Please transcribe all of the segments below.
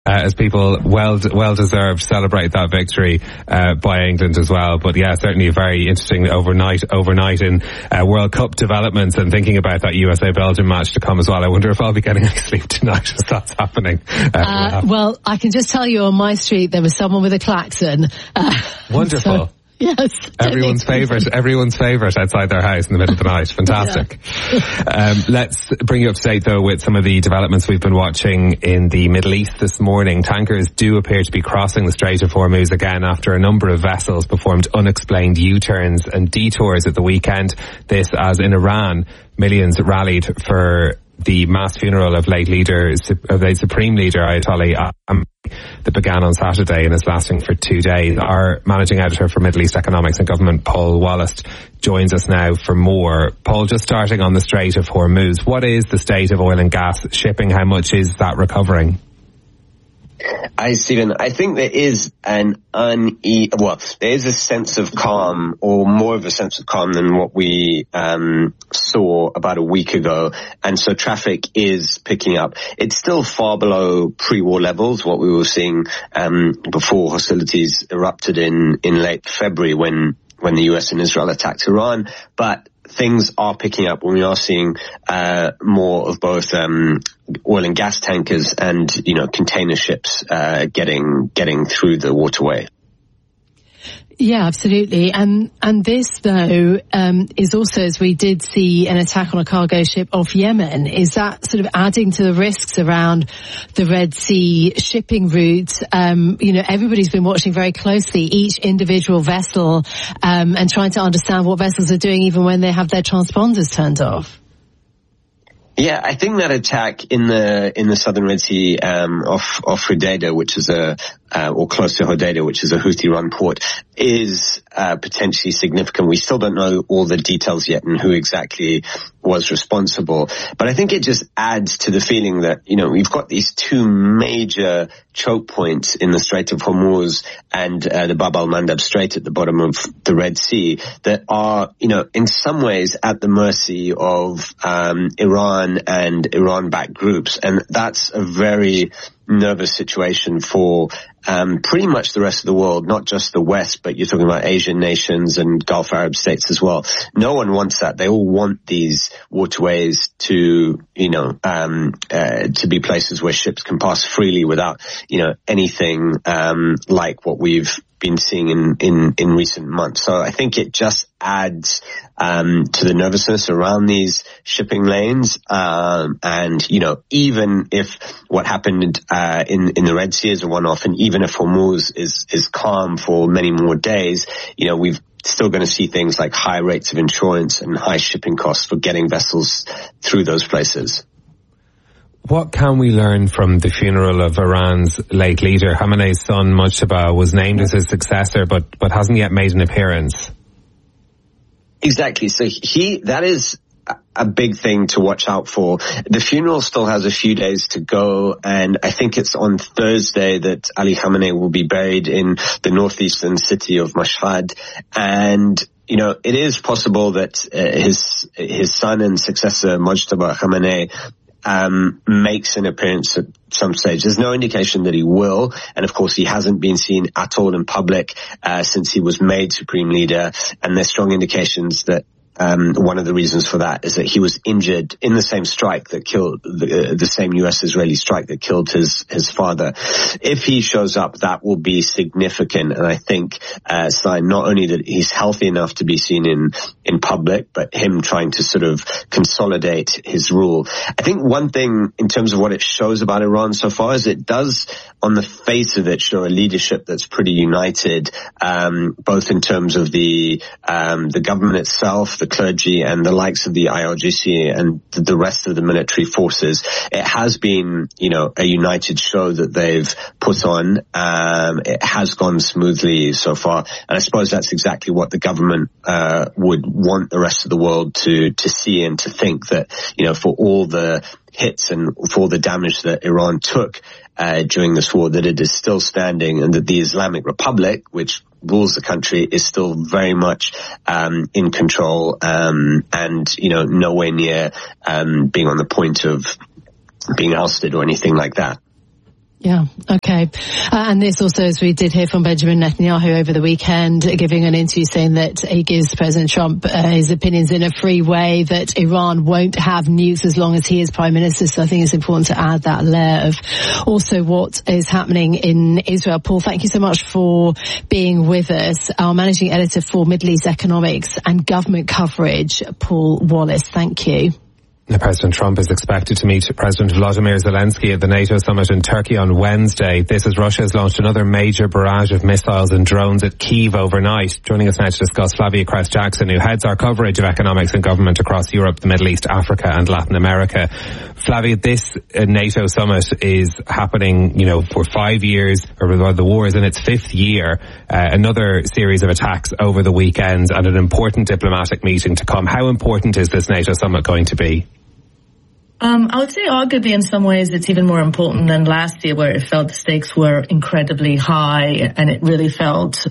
as people well deserved celebrate that victory by England as well. But yeah, certainly a very interesting overnight in World Cup developments, and thinking about that USA-Belgium match to come as well. I wonder if I'll be getting any sleep tonight as that's happening. Well, I can just tell you on my street there was someone with a klaxon. Wonderful. So, yes. Everyone's favourite outside their house in the middle of the night. Fantastic. Yeah. Let's bring you up to date though with some of the developments we've been watching in the Middle East this morning. Tankers do appear to be crossing the Strait of Hormuz again after a number of vessels performed unexplained U-turns and detours at the weekend. This as in Iran, millions rallied for the mass funeral of late Supreme Leader Ayatollah that began on Saturday and is lasting for 2 days. Our managing editor for Middle East Economics and Government, Paul Wallace, joins us now for more. Paul, just starting on the Strait of Hormuz, what is the state of oil and gas shipping? How much is that recovering? Hi, Stephen. I think there is there is a sense of calm, or more of a sense of calm than what we saw about a week ago. And so traffic is picking up. It's still far below pre-war levels, what we were seeing before hostilities erupted in late February when the US and Israel attacked Iran. But things are picking up, when we are seeing more of both oil and gas tankers and container ships getting through the waterway. Yeah, absolutely. And this, though, is also, as we did see an attack on a cargo ship off Yemen, is that sort of adding to the risks around the Red Sea shipping routes? Everybody's been watching very closely each individual vessel and trying to understand what vessels are doing even when they have their transponders turned off. Yeah, I think that attack in the southern Red Sea off Hodeidah, which is or close to Hodeidah, which is a Houthi-run port, is potentially significant. We still don't know all the details yet and who exactly was responsible. But I think it just adds to the feeling that, we've got these two major choke points in the Strait of Hormuz and the Bab al-Mandab Strait at the bottom of the Red Sea that are, in some ways at the mercy of Iran and Iran-backed groups. And that's a very nervous situation for pretty much the rest of the world, not just the West, but you're talking about Asian nations and Gulf Arab states as well. No one wants that. They all want these waterways to, to be places where ships can pass freely without, anything like what we've been seeing in recent months. So I think it just adds to the nervousness around these shipping lanes. And even if what happened in the Red Sea is a one-off, and even if Hormuz is calm for many more days, we've still going to see things like high rates of insurance and high shipping costs for getting vessels through those places. What can we learn from the funeral of Iran's late leader? Khamenei's son, Mujtaba, was named as his successor, but hasn't yet made an appearance. Exactly. So that is a big thing to watch out for. The funeral still has a few days to go, and I think it's on Thursday that Ali Khamenei will be buried in the northeastern city of Mashhad. And it is possible that his son and successor, Mujtaba Khamenei, makes an appearance at some stage. There's no indication that he will, and of course he hasn't been seen at all in public since he was made Supreme Leader, and there's strong indications that one of the reasons for that is that he was injured in the same strike that killed the same US-Israeli strike that killed his father. If he shows up, that will be significant, and I think a sign not only that he's healthy enough to be seen in public, but him trying to sort of consolidate his rule. I think one thing in terms of what it shows about Iran so far is it does, on the face of it, show a leadership that's pretty united, both in terms of the government itself, the clergy, and the likes of the IRGC and the rest of the military forces. It has been, a united show that they've put on. It has gone smoothly so far, and I suppose that's exactly what the government would want the rest of the world to see and to think, that, for all the hits and for the damage that Iran took during this war, that it is still standing, and that the Islamic Republic, which rules the country, is still very much in control, and nowhere near being on the point of being ousted or anything like that. Yeah, okay. And this also, as we did hear from Benjamin Netanyahu over the weekend, giving an interview saying that he gives President Trump his opinions in a free way, that Iran won't have nukes as long as he is Prime Minister. So I think it's important to add that layer of also what is happening in Israel. Paul, thank you so much for being with us. Our Managing Editor for Middle East Economics and Government Coverage, Paul Wallace. Thank you. President Trump is expected to meet President Volodymyr Zelensky at the NATO summit in Turkey on Wednesday. This as Russia has launched another major barrage of missiles and drones at Kyiv overnight. Joining us now to discuss, Flavia Crest-Jackson, who heads our coverage of economics and government across Europe, the Middle East, Africa and Latin America. Flavia, this NATO summit is happening, for 5 years, or the war is in its 5th year. Another series of attacks over the weekend and an important diplomatic meeting to come. How important is this NATO summit going to be? I would say arguably in some ways it's even more important than last year, where it felt the stakes were incredibly high and it really felt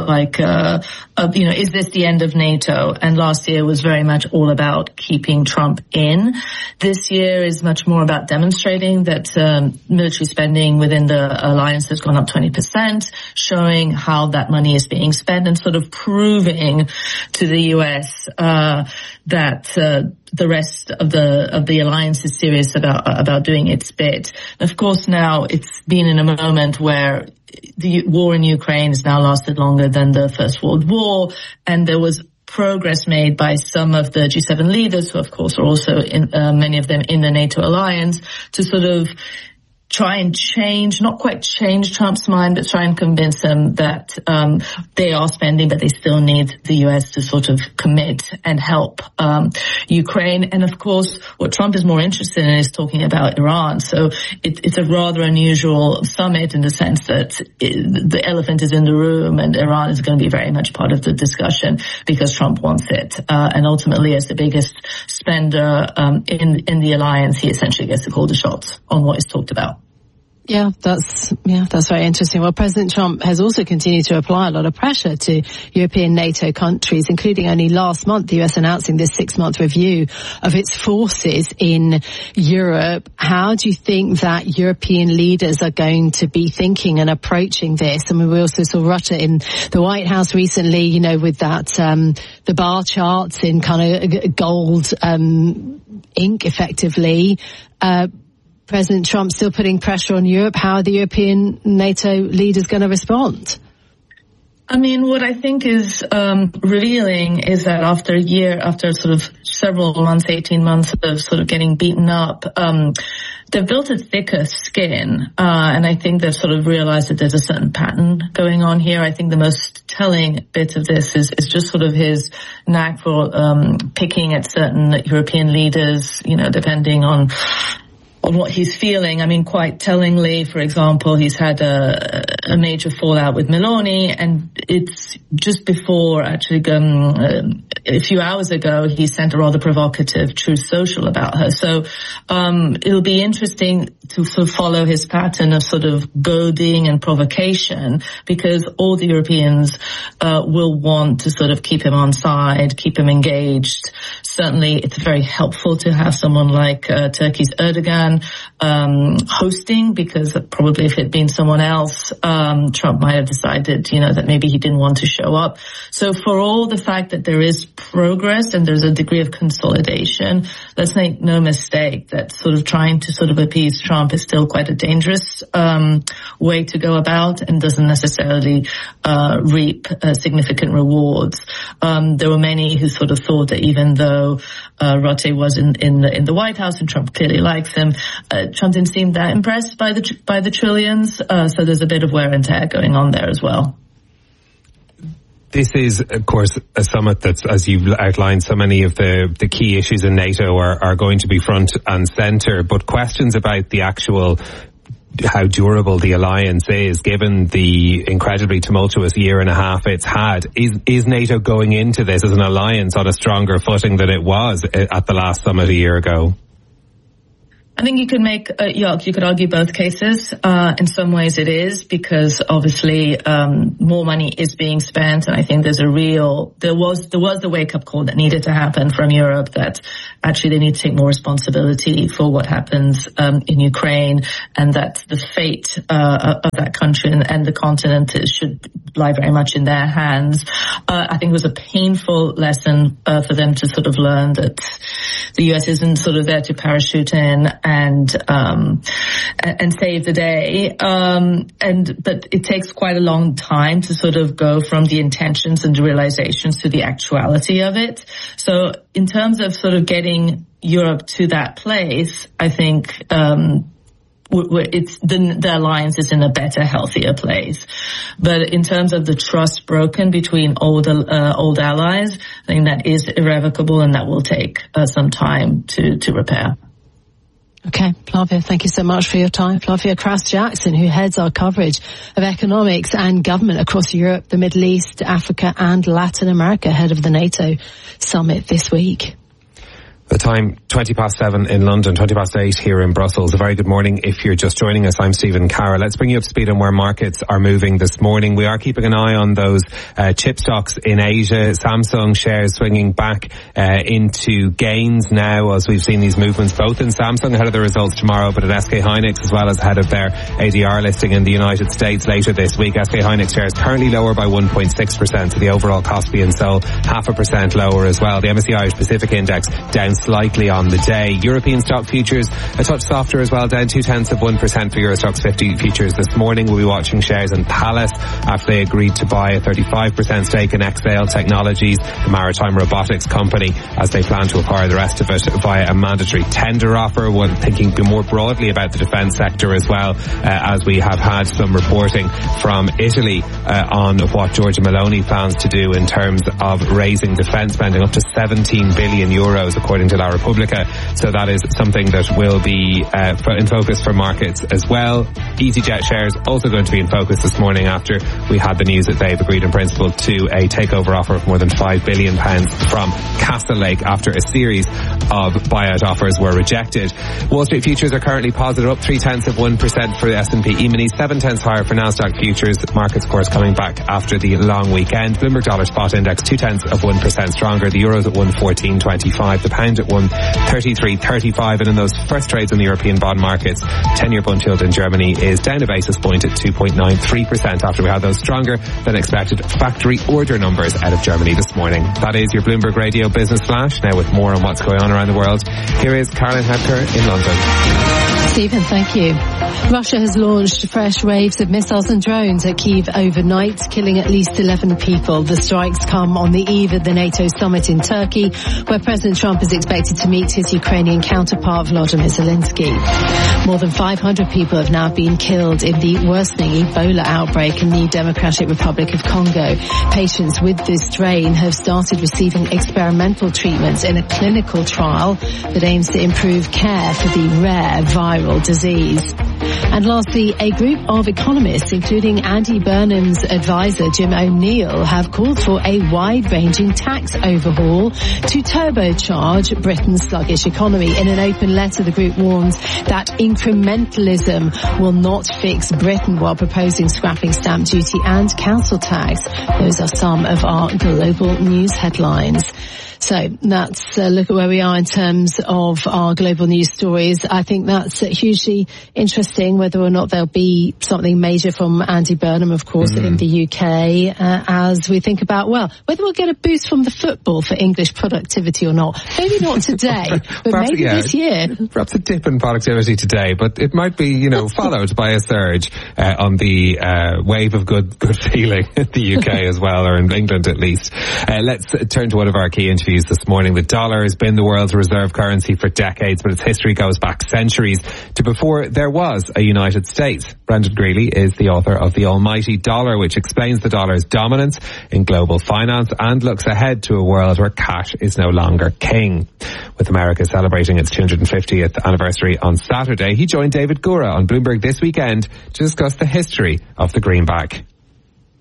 is this the end of NATO? And last year was very much all about keeping Trump in. This year is much more about demonstrating that military spending within the alliance has gone up 20%, showing how that money is being spent and sort of proving to the US that the rest of the alliance is serious about doing its bit. Of course, now it's been in a moment where the war in Ukraine has now lasted longer than the First World War, and there was progress made by some of the G7 leaders, who of course are also many of them in the NATO alliance, to sort of try and not quite change Trump's mind, but try and convince him that they are spending, but they still need the US to sort of commit and help Ukraine. And of course, what Trump is more interested in is talking about Iran. So it's a rather unusual summit in the sense that the elephant is in the room and Iran is going to be very much part of the discussion because Trump wants it. And ultimately, as the biggest spender in the alliance, he essentially gets to call the shots on what is talked about. Yeah, that's very interesting. Well, President Trump has also continued to apply a lot of pressure to European NATO countries, including only last month, the US announcing this 6-month review of its forces in Europe. How do you think that European leaders are going to be thinking and approaching this? I mean, we also saw Russia in the White House recently, with that, the bar charts in kind of gold, ink effectively. President Trump still putting pressure on Europe. How are the European NATO leaders going to respond? I mean, what I think is revealing is that after sort of several months, 18 months of sort of getting beaten up, they've built a thicker skin, and I think they've sort of realized that there's a certain pattern going on here. I think the most telling bit of this is just sort of his knack for picking at certain European leaders, depending on what he's feeling. I mean, quite tellingly, for example, he's had a major fallout with Meloni, and it's just before, actually, a few hours ago, he sent a rather provocative Truth Social about her. So it'll be interesting to sort of follow his pattern of sort of goading and provocation, because all the Europeans will want to sort of keep him on side, keep him engaged. Certainly, it's very helpful to have someone like Turkey's Erdogan hosting, because probably if it had been someone else, Trump might have decided, that maybe he didn't want to show up. So for all the fact that there is progress and there's a degree of consolidation, let's make no mistake that sort of trying to sort of appease Trump is still quite a dangerous way to go about, and doesn't necessarily reap significant rewards. There were many who sort of thought that even though Rutte was in the White House and Trump clearly likes him, Trump didn't seem that impressed by the trillions. So there's a bit of wear and tear going on there as well. This is, of course, a summit that's, as you've outlined, so many of the key issues in NATO are going to be front and centre, but questions about the actual how durable the alliance is, given the incredibly tumultuous year and a half it's had. Is NATO going into this as an alliance on a stronger footing than it was at the last summit a year ago? I think you could you could argue both cases. In some ways it is, because obviously, more money is being spent. And I think there was the wake up call that needed to happen from Europe, that actually they need to take more responsibility for what happens, in Ukraine, and that the fate, of that country and the continent should lie very much in their hands. I think it was a painful lesson, for them to sort of learn that the US isn't sort of there to parachute in and save the day. But it takes quite a long time to sort of go from the intentions and the realizations to the actuality of it. So in terms of sort of getting Europe to that place, I think, the alliance is in a better, healthier place. But in terms of the trust broken between old allies, I think that is irrevocable, and that will take some time to repair. Okay, Flavia, thank you so much for your time. Flavia Crass-Jackson, who heads our coverage of economics and government across Europe, the Middle East, Africa and Latin America, ahead of the NATO summit this week. The time, 7:20 in London, 8:20 here in Brussels. A very good morning if you're just joining us. I'm Stephen Carroll. Let's bring you up to speed on where markets are moving this morning. We are keeping an eye on those chip stocks in Asia. Samsung shares swinging back into gains now, as we've seen these movements both in Samsung ahead of the results tomorrow, but at SK Hynix as well as ahead of their ADR listing in the United States later this week. SK Hynix shares currently lower by 1.6%, so the overall Kospi and Seoul 0.5% lower as well. The MSCI Irish Pacific Index down slightly on the day. European stock futures a touch softer as well, down 0.2% for Euro Stoxx 50 futures this morning. We'll be watching shares in Thales after they agreed to buy a 35% stake in Exail Technologies, the maritime robotics company, as they plan to acquire the rest of it via a mandatory tender offer. We're thinking more broadly about the defence sector as well, as we have had some reporting from Italy on what Giorgia Meloni plans to do in terms of raising defence spending up to 17 billion euros according to La Repubblica. So that is something that will be in focus for markets as well. EasyJet shares also going to be in focus this morning after we had the news that they've agreed in principle to a takeover offer of more than £5 billion from Castlelake after a series of buyout offers were rejected. Wall Street futures are currently positive, up 0.3% for the S&P E-mini, 0.7 higher for Nasdaq futures. Markets, of course, coming back after the long weekend. Bloomberg Dollar Spot Index 0.2% stronger. The Euro's at 114.25. The pound at 133.35, and in those first trades in the European bond markets, 10-year bund yield in Germany is down a basis point at 2.93% after we had those stronger than expected factory order numbers out of Germany this morning. That is your Bloomberg Radio Business Flash. Now with more on what's going on around the world, here is Caroline Hebker in London. Stephen, thank you. Russia has launched fresh waves of missiles and drones at Kyiv overnight, killing at least 11 people. The strikes come on the eve of the NATO summit in Turkey, where President Trump is expected to meet his Ukrainian counterpart Volodymyr Zelensky. More than 500 people have now been killed in the worsening Ebola outbreak in the Democratic Republic of Congo. Patients with this strain have started receiving experimental treatments in a clinical trial that aims to improve care for the rare viral disease. And lastly, a group of economists, including Andy Burnham's advisor Jim O'Neill, have called for a wide-ranging tax overhaul to turbocharge Britain's sluggish economy. In an open letter, the group warns that incrementalism will not fix Britain while proposing scrapping stamp duty and council tax. Those are some of our global news headlines. So that's a look at where we are in terms of our global news stories. I think that's hugely interesting, whether or not there'll be something major from Andy Burnham, of course, in the UK, as we think about, well, whether we'll get a boost from the football for English productivity or not. Maybe not today, but perhaps, maybe this year. Perhaps a dip in productivity today, but it might be, followed by a surge on the wave of good feeling in the UK as well, or in England at least. Let's turn to one of our key interviews this morning. The dollar has been the world's reserve currency for decades, but its history goes back centuries to before there was a United States. Brendan Greeley is the author of The Almighty Dollar, which explains the dollar's dominance in global finance and looks ahead to a world where cash is no longer king. With America celebrating its 250th anniversary on Saturday, he joined David Gura on Bloomberg This Weekend to discuss the history of the greenback.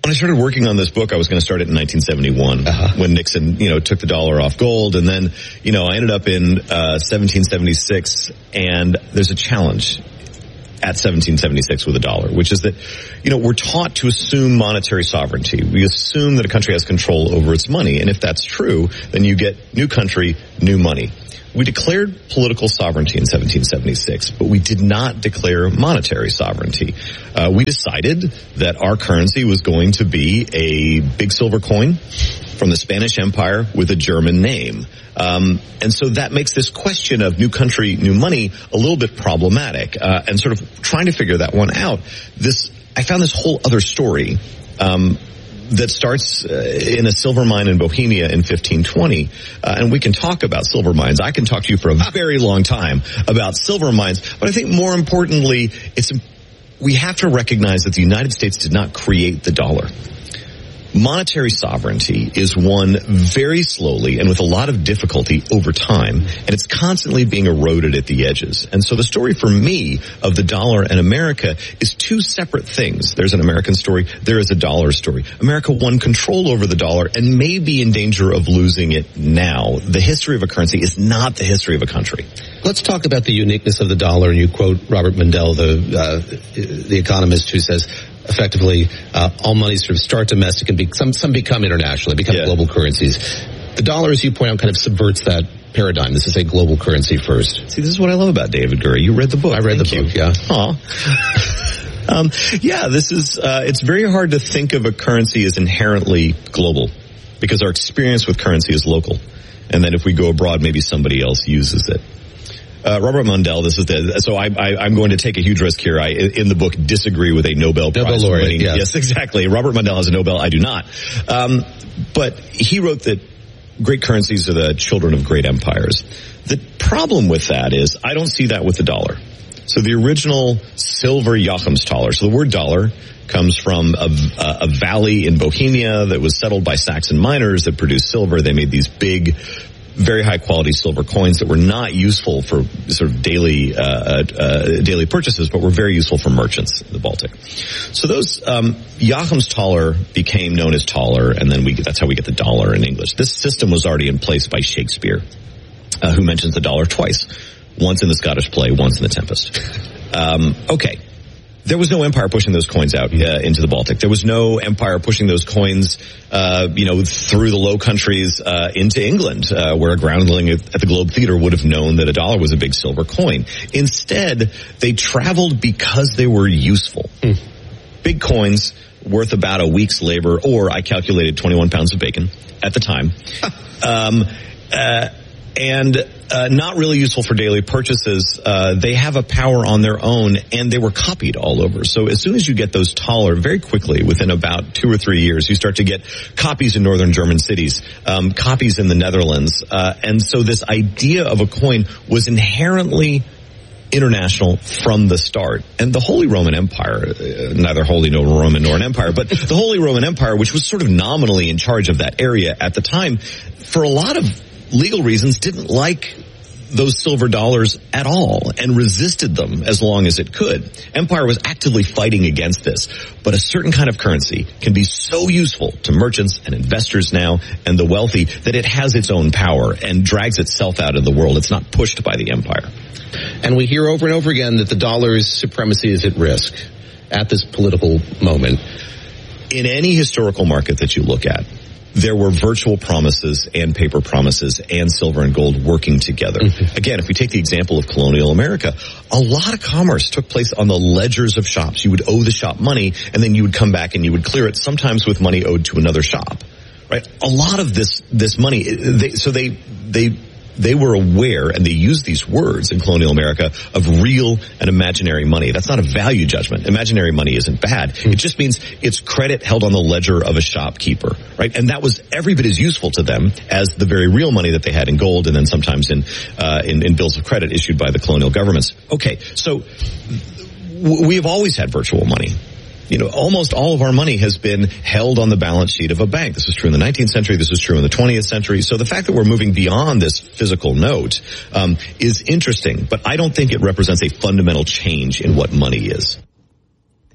When I started working on this book, I was going to start it in 1971 when Nixon, took the dollar off gold. And then, I ended up in 1776, and there's a challenge at 1776 with the dollar, which is that, we're taught to assume monetary sovereignty. We assume that a country has control over its money. And if that's true, then you get new country, new money. We declared political sovereignty in 1776, but we did not declare monetary sovereignty. We decided that our currency was going to be a big silver coin from the Spanish Empire with a German name. And so that makes this question of new country, new money a little bit problematic. And sort of trying to figure that one out, I found this whole other story that starts in a silver mine in Bohemia in 1520. And we can talk about silver mines. I can talk to you for a very long time about silver mines. But I think more importantly, we have to recognize that the United States did not create the dollar. Monetary sovereignty is won very slowly and with a lot of difficulty over time, and it's constantly being eroded at the edges. And so the story for me of the dollar and America is two separate things. There's an American story, there is a dollar story. America won control over the dollar and may be in danger of losing it now. The history of a currency is not the history of a country. Let's talk about the uniqueness of the dollar. You quote Robert Mundell, the economist, who says, effectively, all money sort of start domestic and some become international, become global currencies. The dollar, as you point out, kind of subverts that paradigm. This is a global currency first. See, this is what I love about David Gurry. You read the book. I read the book, yeah. It's very hard to think of a currency as inherently global because our experience with currency is local. And then if we go abroad, maybe somebody else uses it. Robert Mundell, I'm going to take a huge risk here. I, in the book, disagree with a Nobel Prize laureate. Yes, exactly. Robert Mundell has a Nobel. I do not. But he wrote that great currencies are the children of great empires. The problem with that is I don't see that with the dollar. So the original silver Joachimsthaler, so the word dollar comes from a valley in Bohemia that was settled by Saxon miners that produced silver. They made these big, very high quality silver coins that were not useful for sort of daily purchases, but were very useful for merchants in the Baltic. So those, Joachimsthaler became known as taler, and then that's how we get the dollar in English. This system was already in place by Shakespeare, who mentions the dollar twice. Once in the Scottish play, once in the Tempest. Okay. There was no empire pushing those coins out into the Baltic. There was no empire pushing those coins, through the Low Countries into England, where a groundling at the Globe Theatre would have known that a dollar was a big silver coin. Instead, they traveled because they were useful. Big coins worth about a week's labor, or I calculated 21 pounds of bacon at the time. And not really useful for daily purchases. They have a power on their own, and they were copied all over. So as soon as you get those taller, very quickly, within about 2 or 3 years, you start to get copies in northern German cities, copies in the Netherlands. And so this idea of a coin was inherently international from the start. And the Holy Roman Empire, neither Holy nor Roman nor an empire, but the Holy Roman Empire, which was sort of nominally in charge of that area at the time, for a lot of legal reasons, didn't like those silver dollars at all and resisted them as long as it could. Empire was actively fighting against this. But a certain kind of currency can be so useful to merchants and investors now and the wealthy that it has its own power and drags itself out of the world. It's not pushed by the empire. And we hear over and over again that the dollar's supremacy is at risk at this political moment. In any historical market that you look at, there were virtual promises and paper promises and silver and gold working together. Again, if we take the example of colonial America, a lot of commerce took place on the ledgers of shops. You would owe the shop money, and then you would come back and you would clear it, sometimes with money owed to another shop. Right? A lot of this money, they were aware, and they used these words in colonial America, of real and imaginary money. That's not a value judgment. Imaginary money isn't bad. It just means it's credit held on the ledger of a shopkeeper, right? And that was every bit as useful to them as the very real money that they had in gold, and then sometimes in bills of credit issued by the colonial governments. Okay, so we have always had virtual money. You know, almost all of our money has been held on the balance sheet of a bank. This was true in the 19th century. This was true in the 20th century. So the fact that we're moving beyond this physical note is interesting, but I don't think it represents a fundamental change in what money is.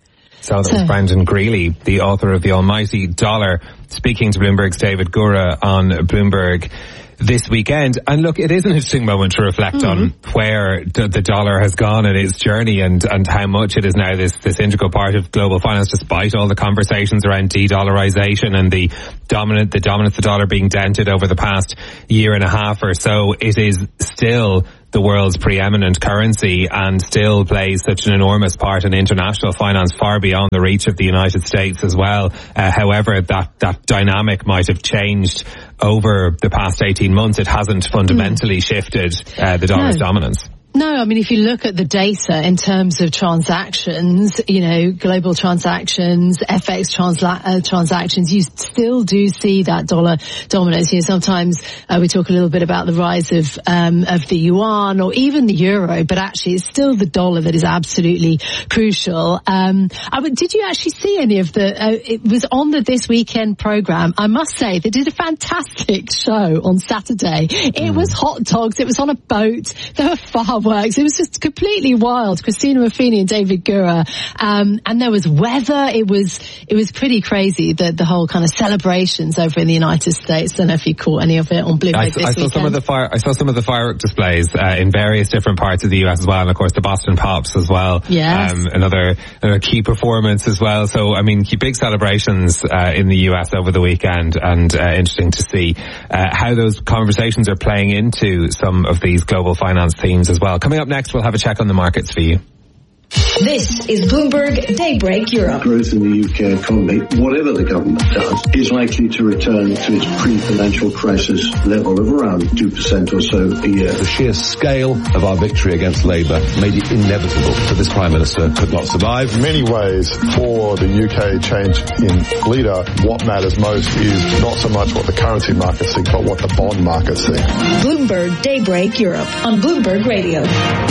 So that was Brendan Greeley, the author of The Almighty Dollar, speaking to Bloomberg's David Gura on Bloomberg this weekend. And look, it is an interesting moment to reflect on where the dollar has gone in its journey and how much it is now this integral part of global finance, despite all the conversations around de-dollarization and the dominance of the dollar being dented over the past year and a half or so. It is still the world's preeminent currency and still plays such an enormous part in international finance, far beyond the reach of the United States as well. However, that dynamic might have changed over the past 18 months. It hasn't fundamentally shifted the dollar's dominance. No, I mean, if you look at the data in terms of transactions, global transactions, FX transactions, you still do see that dollar dominance. Sometimes we talk a little bit about the rise of the yuan or even the euro, but actually it's still the dollar that is absolutely crucial. Did you actually see any of it was on the This Weekend program. I must say they did a fantastic show on Saturday. It was hot dogs. It was on a boat. There were fireworks. It was just completely wild. Christina Ruffini and David Gura. And there was weather. It was pretty crazy, the whole kind of celebrations over in the United States. I don't know if you caught any of it on Bloomberg this weekend. I saw some of the firework displays in various different parts of the US as well, and of course the Boston Pops as well. Yes. Another key performance as well. So, I mean, big celebrations in the US over the weekend, and interesting to see how those conversations are playing into some of these global finance themes as well. Coming up next, we'll have a check on the markets for you. This is Bloomberg Daybreak Europe. Growth in the UK economy, whatever the government does, is likely to return to its pre-financial crisis level of around 2% or so a year. The sheer scale of our victory against Labour made it inevitable that this Prime Minister could not survive. In many ways, for the UK change in leader, what matters most is not so much what the currency markets think, but what the bond markets think. Bloomberg Daybreak Europe on Bloomberg Radio.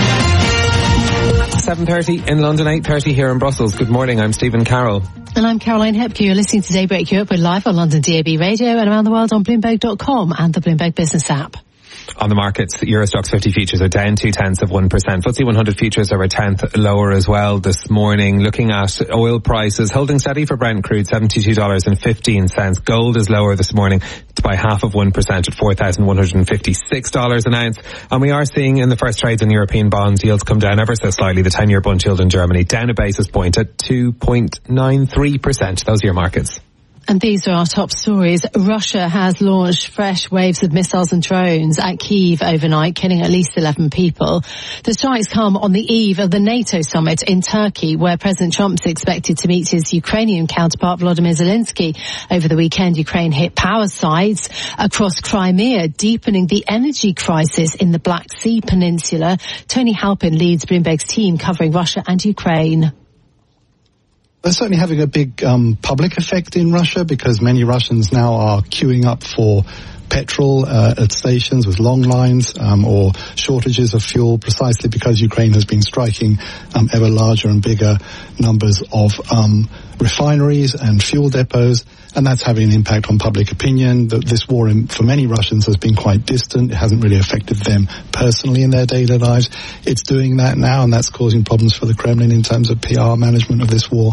7:30 in London, 8:30 here in Brussels. Good morning, I'm Stephen Carroll. And I'm Caroline Hepke. You're listening to Daybreak Europe. We're live on London DAB Radio and around the world on Bloomberg.com and the Bloomberg Business app. On the markets, Euro Stoxx 50 futures are down 0.2%. FTSE 100 futures are a tenth lower as well this morning. Looking at oil prices, holding steady for Brent crude, $72.15. Gold is lower this morning by 0.5% at $4,156 an ounce. And we are seeing in the first trades in European bonds, yields come down ever so slightly. The 10-year bund yield in Germany down a basis point at 2.93%. Those are your markets. And these are our top stories. Russia has launched fresh waves of missiles and drones at Kyiv overnight, killing at least 11 people. The strikes come on the eve of the NATO summit in Turkey, where President Trump's expected to meet his Ukrainian counterpart, Volodymyr Zelensky. Over the weekend, Ukraine hit power sites across Crimea, deepening the energy crisis in the Black Sea Peninsula. Tony Halpin leads Bloomberg's team covering Russia and Ukraine. They're certainly having a big public effect in Russia, because many Russians now are queuing up for petrol at stations with long lines or shortages of fuel, precisely because Ukraine has been striking ever larger and bigger numbers of refineries and fuel depots, and that's having an impact on public opinion. This war for many Russians has been quite distant. It hasn't really affected them personally in their daily lives. It's doing that now, and that's causing problems for the Kremlin in terms of PR management of this war.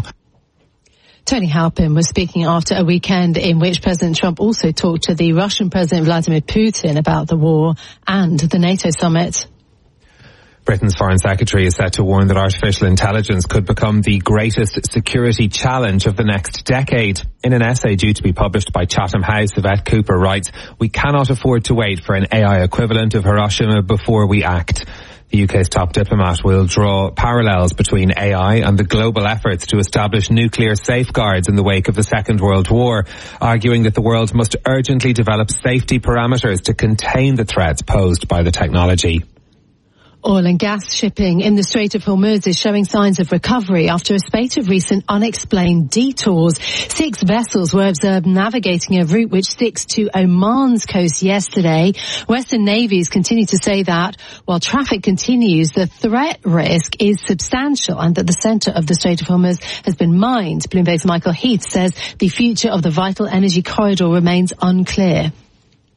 Tony Halpin was speaking after a weekend in which President Trump also talked to the Russian President Vladimir Putin about the war and the NATO summit. Britain's Foreign Secretary is set to warn that artificial intelligence could become the greatest security challenge of the next decade. In an essay due to be published by Chatham House, Yvette Cooper writes, "We cannot afford to wait for an AI equivalent of Hiroshima before we act." The UK's top diplomat will draw parallels between AI and the global efforts to establish nuclear safeguards in the wake of the Second World War, arguing that the world must urgently develop safety parameters to contain the threats posed by the technology. Oil and gas shipping in the Strait of Hormuz is showing signs of recovery after a spate of recent unexplained detours. 6 vessels were observed navigating a route which sticks to Oman's coast yesterday. Western navies continue to say that while traffic continues, the threat risk is substantial and that the centre of the Strait of Hormuz has been mined. Bloomberg's Michael Heath says the future of the vital energy corridor remains unclear.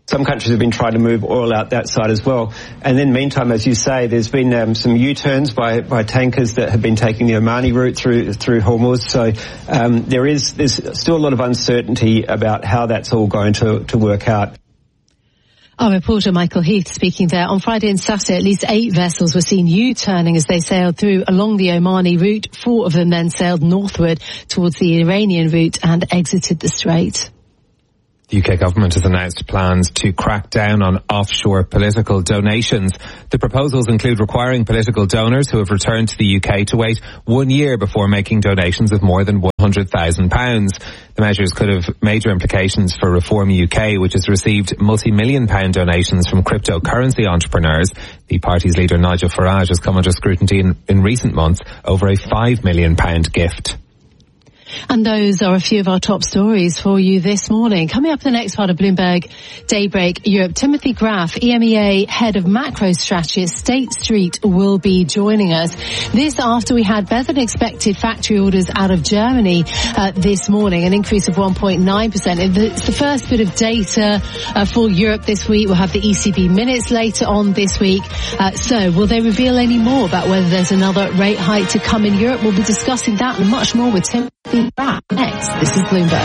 Some countries have been trying to move oil out that side as well. And then meantime, as you say, there's been some U-turns by tankers that have been taking the Omani route through Hormuz. So there's still a lot of uncertainty about how that's all going to work out. Our reporter Michael Heath speaking there. On Friday and Saturday, at least 8 vessels were seen U-turning as they sailed through along the Omani route. 4 of them then sailed northward towards the Iranian route and exited the strait. The UK government has announced plans to crack down on offshore political donations. The proposals include requiring political donors who have returned to the UK to wait 1 year before making donations of more than £100,000. The measures could have major implications for Reform UK, which has received multi-million-pound donations from cryptocurrency entrepreneurs. The party's leader Nigel Farage has come under scrutiny in recent months over a £5 million gift. And those are a few of our top stories for you this morning. Coming up in the next part of Bloomberg Daybreak Europe, Timothy Graf, EMEA head of macro strategy at State Street, will be joining us. This after we had better than expected factory orders out of Germany this morning, an increase of 1.9%. It's the first bit of data for Europe this week. We'll have the ECB minutes later on this week. So will they reveal any more about whether there's another rate hike to come in Europe? We'll be discussing that and much more with Timothy Graf next. This is Bloomberg.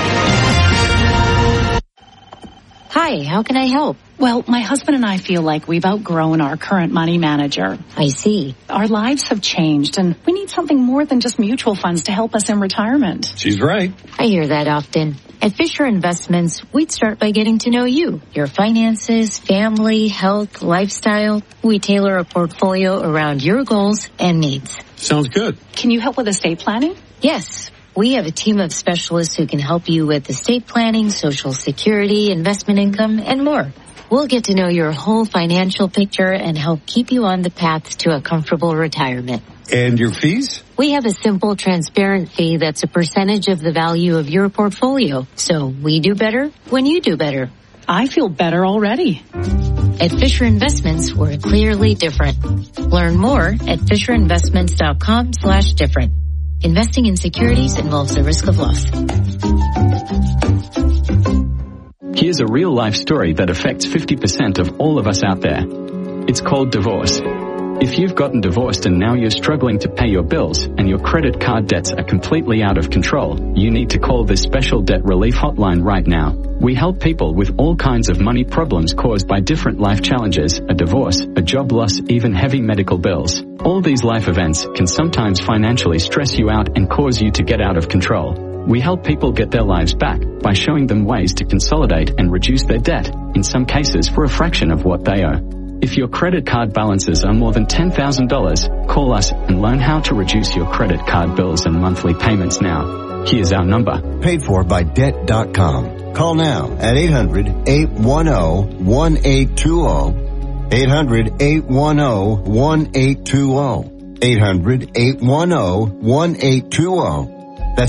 Hi, how can I help? Well, my husband and I feel like we've outgrown our current money manager. I see. Our lives have changed, and we need something more than just mutual funds to help us in retirement. She's right. I hear that often. At Fisher Investments, we'd start by getting to know you, your finances, family, health, lifestyle. We tailor a portfolio around your goals and needs. Sounds good. Can you help with estate planning? Yes. We have a team of specialists who can help you with estate planning, Social Security, investment income, and more. We'll get to know your whole financial picture and help keep you on the path to a comfortable retirement. And your fees? We have a simple, transparent fee that's a percentage of the value of your portfolio. So we do better when you do better. I feel better already. At Fisher Investments, we're clearly different. Learn more at FisherInvestments.com/different. Investing in securities involves a risk of loss. Here's a real-life story that affects 50% of all of us out there. It's called divorce. If you've gotten divorced and now you're struggling to pay your bills and your credit card debts are completely out of control, you need to call this special debt relief hotline right now. We help people with all kinds of money problems caused by different life challenges, a divorce, a job loss, even heavy medical bills. All these life events can sometimes financially stress you out and cause you to get out of control. We help people get their lives back by showing them ways to consolidate and reduce their debt, in some cases for a fraction of what they owe. If your credit card balances are more than $10,000, call us and learn how to reduce your credit card bills and monthly payments now. Here's our number. Paid for by Debt.com. Call now at 800-810-1820. 800-810-1820. 800-810-1820. That's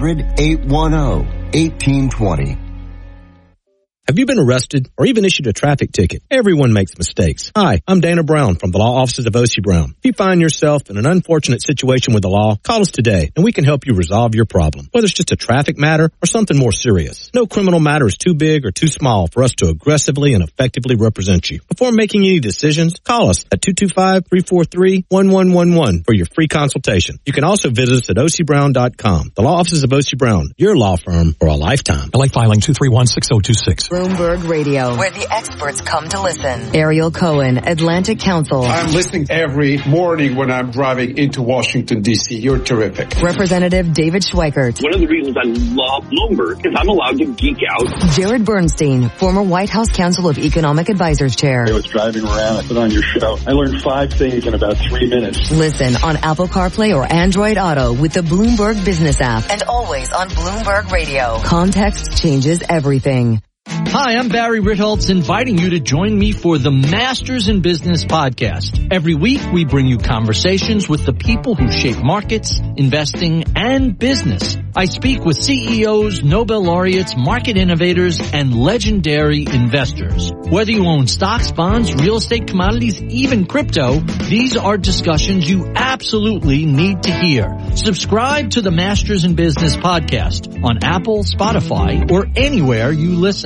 800-810-1820. Have you been arrested or even issued a traffic ticket? Everyone makes mistakes. Hi, I'm Dana Brown from the law offices of O.C. Brown. If you find yourself in an unfortunate situation with the law, call us today and we can help you resolve your problem, whether it's just a traffic matter or something more serious. No criminal matter is too big or too small for us to aggressively and effectively represent you. Before making any decisions, call us at 225-343-1111 for your free consultation. You can also visit us at ocbrown.com. The law offices of O.C. Brown, your law firm for a lifetime. LA filing 231-6026. Bloomberg Radio, where the experts come to listen. Ariel Cohen, Atlantic Council. I'm listening every morning when I'm driving into Washington, D.C. You're terrific. Representative David Schweikert. One of the reasons I love Bloomberg is I'm allowed to geek out. Jared Bernstein, former White House Council of Economic Advisors Chair. I was driving around, I put on your show. I learned 5 things in about 3 minutes. Listen on Apple CarPlay or Android Auto with the Bloomberg Business app. And always on Bloomberg Radio. Context changes everything. Hi, I'm Barry Ritholtz, inviting you to join me for the Masters in Business podcast. Every week, we bring you conversations with the people who shape markets, investing, and business. I speak with CEOs, Nobel laureates, market innovators, and legendary investors. Whether you own stocks, bonds, real estate, commodities, even crypto, these are discussions you absolutely need to hear. Subscribe to the Masters in Business podcast on Apple, Spotify, or anywhere you listen.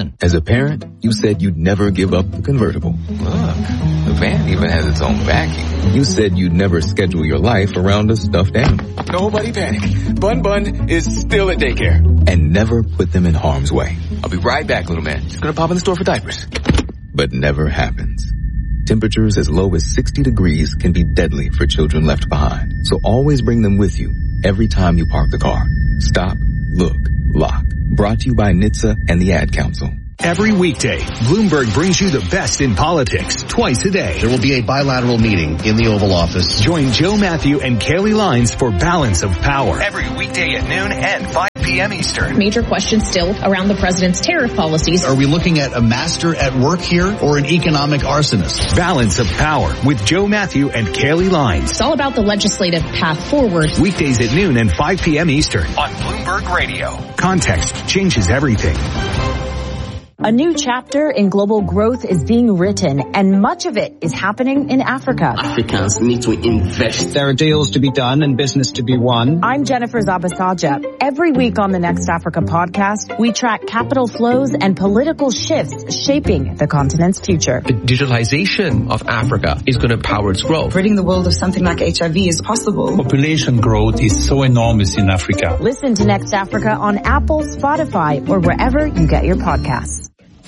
Van. As a parent, you said you'd never give up the convertible. Look, the van even has its own vacuum. You said you'd never schedule your life around a stuffed animal. Nobody panic. Bun is still at daycare. And never put them in harm's way. I'll be right back, little man. Just gonna pop in the store for diapers. But never happens. Temperatures as low as 60 degrees can be deadly for children left behind. So always bring them with you every time you park the car. Stop, look, lock. Brought to you by NHTSA and the Ad Council. Every weekday, Bloomberg brings you the best in politics twice a day. There will be a bilateral meeting in the Oval Office. Join Joe Matthew and Kaylee Lines for Balance of Power. Every weekday at noon and 5 p.m. Eastern. Major questions still around the president's tariff policies. Are we looking at a master at work here or an economic arsonist? Balance of Power with Joe Matthew and Kaylee Lines. It's all about the legislative path forward. Weekdays at noon and 5 p.m. Eastern. On Bloomberg Radio. Context changes everything. A new chapter in global growth is being written, and much of it is happening in Africa. Africans need to invest. There are deals to be done and business to be won. I'm Jennifer Zabasaja. Every week on the Next Africa podcast, we track capital flows and political shifts shaping the continent's future. The digitalization of Africa is going to power its growth. Ridding the world of something like HIV is possible. Population growth is so enormous in Africa. Listen to Next Africa on Apple, Spotify, or wherever you get your podcasts.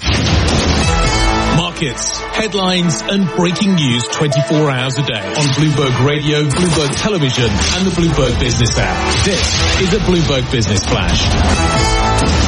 Markets, headlines and breaking news 24 hours a day on Bloomberg Radio, Bloomberg Television and the Bloomberg Business app. This is a Bloomberg Business Flash.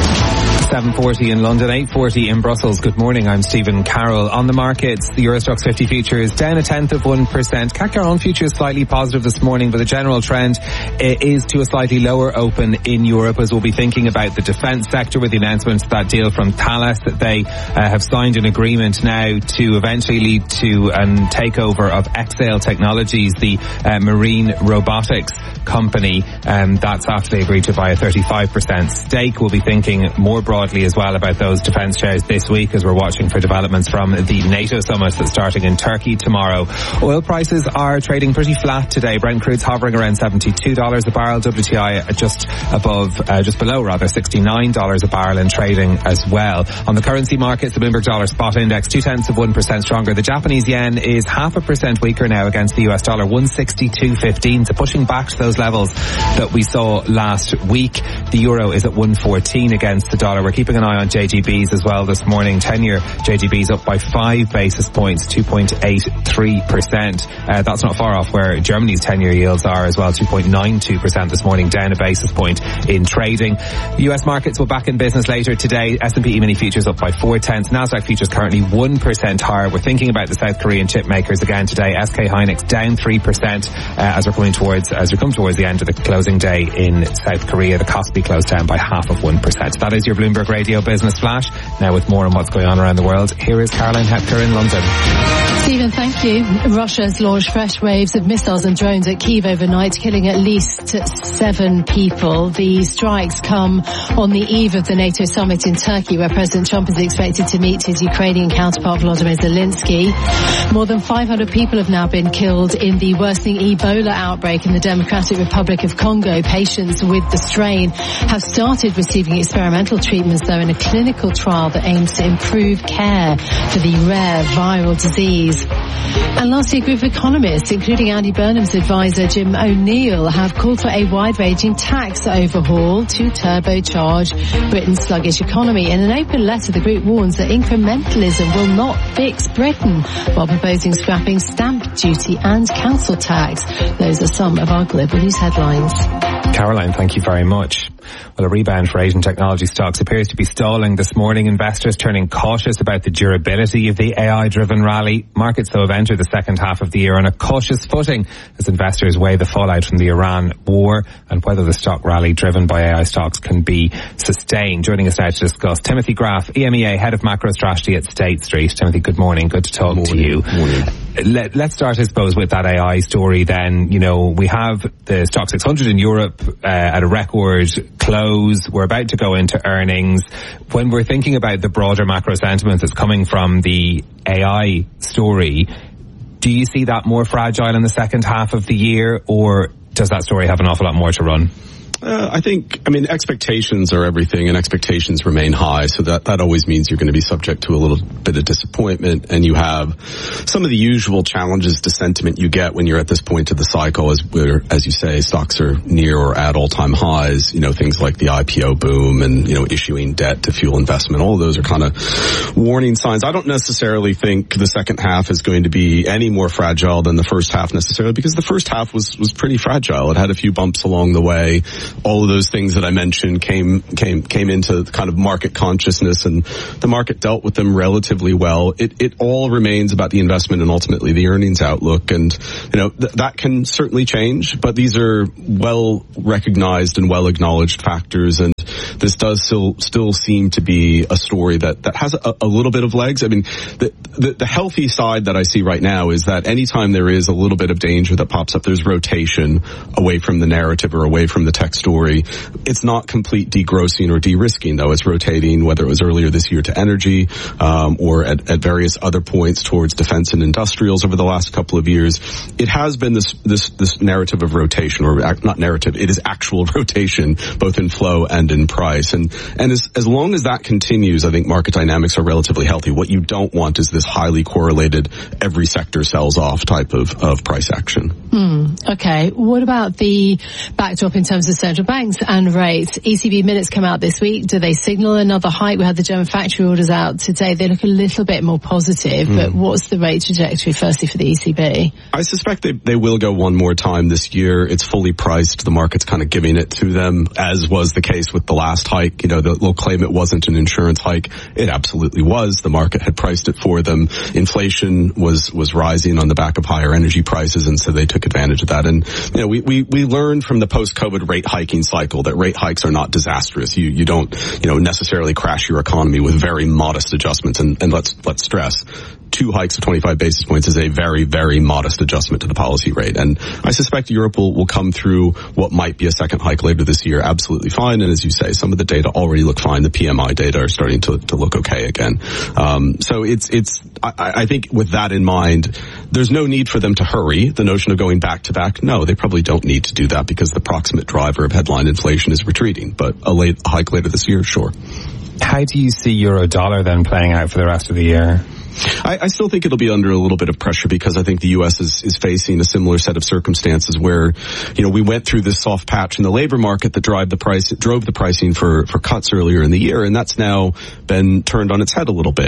7:40 in London, 8:40 in Brussels. Good morning, I'm Stephen Carroll. On the markets, the Euro Stoxx 50 futures down 0.1%. CAC Carolyn futures slightly positive this morning, but the general trend is to a slightly lower open in Europe, as we'll be thinking about the defence sector with the announcement of that deal from Thales that they have signed an agreement now to eventually lead to a takeover of Exail Technologies, the marine robotics company. That's after they agreed to buy a 35% stake. We'll be thinking more broadly as well about those defence shares this week as we're watching for developments from the NATO summit that's starting in Turkey tomorrow. Oil prices are trading pretty flat today. Brent crude's hovering around $72 a barrel. WTI just below $69 a barrel and trading as well. On the currency markets, the Bloomberg dollar spot index 0.2% stronger. The Japanese yen is 0.5% weaker now against the US dollar, 162.15. So pushing back to those levels that we saw last week. The euro is at 114 against the dollar. We're keeping an eye on JGBs as well this morning. 10-year JGBs up by 5 basis points, 2.83%. That's not far off where Germany's 10-year yields are as well, 2.92% this morning, down a basis point in trading. US markets will back in business later today. S&P E-mini futures up by 0.4. Nasdaq futures currently 1% higher. We're thinking about the South Korean chip makers again today. SK Hynix down 3% as we come towards the end of the closing day in South Korea. The Kospi closed down by 0.5%. That is your Bloomberg Radio Business Flash. Now with more on what's going on around the world, here is Caroline Hepker in London. Stephen, thank you. Russia has launched fresh waves of missiles and drones at Kyiv overnight, killing at least 7 people. The strikes come on the eve of the NATO summit in Turkey, where President Trump is expected to meet his Ukrainian counterpart Volodymyr Zelensky. More than 500 people have now been killed in the worsening Ebola outbreak in the Democratic Republic of Congo. Patients with the strain have started receiving experimental treatments, though, in a clinical trial that aims to improve care for the rare viral disease. And lastly, a group of economists, including Andy Burnham's advisor Jim O'Neill, have called for a wide-ranging tax overhaul to turbocharge Britain's sluggish economy. In an open letter, the group warns that incrementalism will not fix Britain, while proposing scrapping stamp duty and council tax. Those are some of our global news headlines. Caroline, thank you very much. Well, a rebound for Asian technology stocks appears to be stalling this morning. Investors turning cautious about the durability of the AI-driven rally. Markets, though, have entered the second half of the year on a cautious footing as investors weigh the fallout from the Iran war and whether the stock rally driven by AI stocks can be sustained. Joining us now to discuss, Timothy Graf, EMEA Head of Macro Strategy at State Street. Timothy, good morning. Good to talk to you. Morning. Let's start, I suppose, with that AI story then. You know, we have the Stoxx 600 in Europe at a record close. We're about to go into earnings. When we're thinking about the broader macro sentiment that's coming from the AI story, do you see that more fragile in the second half of the year, or does that story have an awful lot more to run? I think, expectations are everything, and expectations remain high, so that always means you're going to be subject to a little bit of disappointment, and you have some of the usual challenges to sentiment you get when you're at this point of the cycle, as you say, stocks are near or at all-time highs, things like the IPO boom and, issuing debt to fuel investment. All of those are kind of warning signs. I don't necessarily think the second half is going to be any more fragile than the first half necessarily, because the first half was pretty fragile. It had a few bumps along the way. All of those things that I mentioned came into kind of market consciousness, and the market dealt with them relatively well. It all remains about the investment and ultimately the earnings outlook, and that can certainly change, but these are well recognized and well acknowledged factors, and this does still seem to be a story that has a little bit of legs. The healthy side that I see right now is that anytime there is a little bit of danger that pops up, there's rotation away from the narrative or away from the tech story. It's not complete degrossing or de-risking, though. It's rotating, whether it was earlier this year to energy, or at various other points towards defense and industrials over the last couple of years. It has been this narrative of rotation, or not narrative, it is actual rotation, both in flow and in price. And as long as that continues, I think market dynamics are relatively healthy. What you don't want is this highly correlated, every sector sells off type of price action. Okay. What about the backdrop in terms of central banks and rates? ECB minutes come out this week. Do they signal another hike? We had the German factory orders out today. They look a little bit more positive, but what's the rate trajectory firstly for the ECB? I suspect they will go one more time this year. It's fully priced. The market's kind of giving it to them, as was the case with the last hike. They'll claim it wasn't an insurance hike. It absolutely was. The market had priced it for them. Inflation was rising on the back of higher energy prices, and so they took advantage of that. And we learned from the post-COVID rate hiking cycle that rate hikes are not disastrous. You don't necessarily crash your economy with very modest adjustments. And let's stress, 2 hikes of 25 basis points is a very, very modest adjustment to the policy rate. And I suspect Europe will come through what might be a second hike later this year absolutely fine. And as you say, some of the data already look fine. The PMI data are starting to look okay again. So I think with that in mind, there's no need for them to hurry. The notion of going back to back, no, they probably don't need to do that, because the proximate driver of headline inflation is retreating. But a hike later this year, sure. How do you see euro dollar then playing out for the rest of the year? I still think it'll be under a little bit of pressure, because I think the U.S. is facing a similar set of circumstances where, we went through this soft patch in the labor market that drove the pricing for cuts earlier in the year, and that's now been turned on its head a little bit.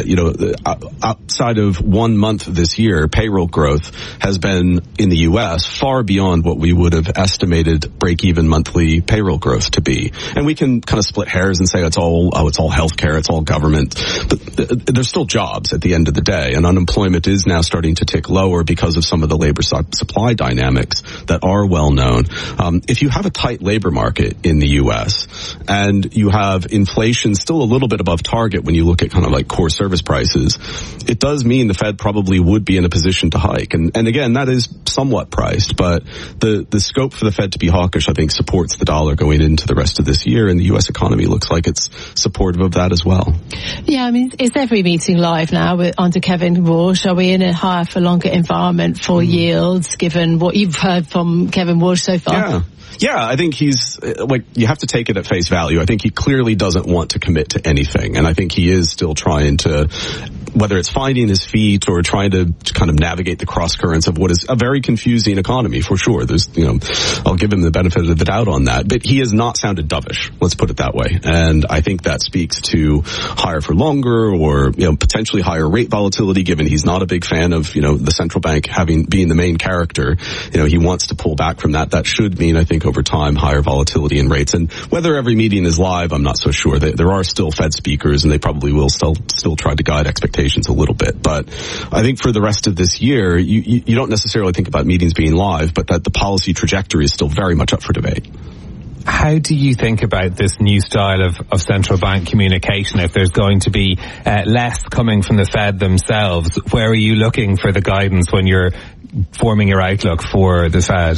Outside of 1 month this year, payroll growth has been in the U.S. far beyond what we would have estimated break-even monthly payroll growth to be. And we can kind of split hairs and say it's all healthcare, it's all government, but there's still jobs at the end of the day, and unemployment is now starting to tick lower because of some of the labor supply dynamics that are well known. If you have a tight labor market in the U.S. and you have inflation still a little bit above target when you look at kind of like core service prices, it does mean the Fed probably would be in a position to hike. And again, that is somewhat priced, but the scope for the Fed to be hawkish, I think, supports the dollar going into the rest of this year, and the U.S. economy looks like it's supportive of that as well. Yeah, is every meeting live now under Kevin Walsh? Are we in a higher for longer environment for yields, given what you've heard from Kevin Walsh so far? Yeah, I think he's, you have to take it at face value. I think he clearly doesn't want to commit to anything, and I think he is still trying to, whether it's finding his feet or trying to kind of navigate the cross currents of what is a very confusing economy, for sure. There's, I'll give him the benefit of the doubt on that, but he has not sounded dovish, let's put it that way. And I think that speaks to higher for longer, or, potentially higher rate volatility, given he's not a big fan of, the central bank being the main character. He wants to pull back from that. That should mean, I think, over time, higher volatility in rates. And whether every meeting is live, I'm not so sure. There are still Fed speakers, and they probably will still try to guide expectations a little bit. But I think for the rest of this year, you don't necessarily think about meetings being live, but that the policy trajectory is still very much up for debate. How do you think about this new style of central bank communication? If there's going to be less coming from the Fed themselves, where are you looking for the guidance when you're forming your outlook for the Fed?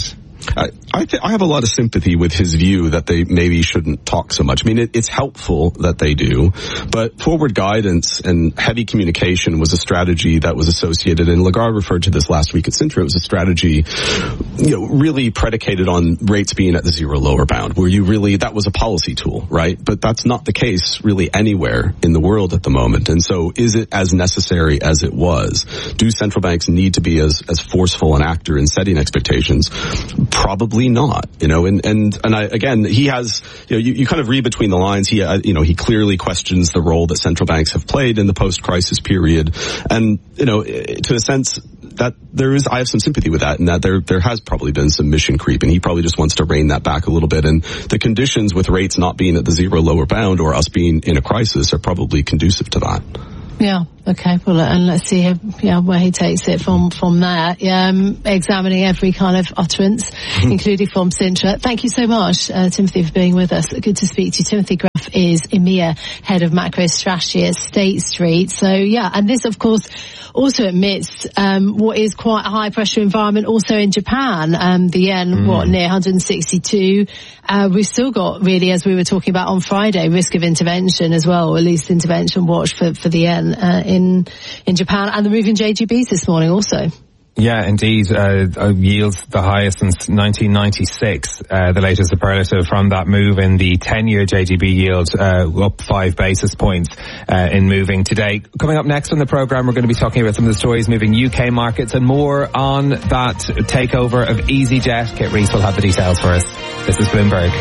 I have a lot of sympathy with his view that they maybe shouldn't talk so much. I mean, it's helpful that they do, but forward guidance and heavy communication was a strategy that was associated, and Lagarde referred to this last week at Sintra. It was a strategy, really predicated on rates being at the zero lower bound, where that was a policy tool, right? But that's not the case really anywhere in the world at the moment. And so is it as necessary as it was? Do central banks need to be as forceful an actor in setting expectations? Probably not, again, he has, you kind of read between the lines. He clearly questions the role that central banks have played in the post-crisis period. And, to a sense that I have some sympathy with that, and that there has probably been some mission creep, and he probably just wants to rein that back a little bit. And the conditions with rates not being at the zero lower bound or us being in a crisis are probably conducive to that. Yeah. Okay. Well, and let's see where he takes it from there. Examining every kind of utterance, including from Sintra. Thank you so much, Timothy, for being with us. Good to speak to you. Timothy Graff is EMEA Head of Macro Strategy at State Street. So, and this, of course, also admits what is quite a high pressure environment also in Japan. The yen, near 162. We've still got, really, as we were talking about on Friday, risk of intervention as well, or at least intervention watch for the yen in Japan, and the move in JGBs this morning also. Yeah, indeed. Yields the highest since 1996. The latest superlative from that move in the 10-year JGB yield, up 5 basis points in moving today. Coming up next on the programme, we're going to be talking about some of the stories moving UK markets and more on that takeover of EasyJet. Kit Reese will have the details for us. This is Bloomberg.